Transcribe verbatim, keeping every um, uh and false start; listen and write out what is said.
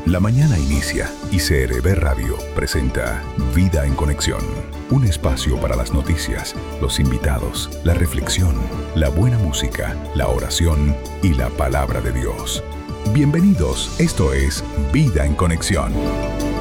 La mañana inicia y C R B Radio presenta Vida en Conexión, un espacio para las noticias, los invitados, la reflexión, la buena música, la oración y la palabra de Dios. Bienvenidos, esto es Vida en Conexión.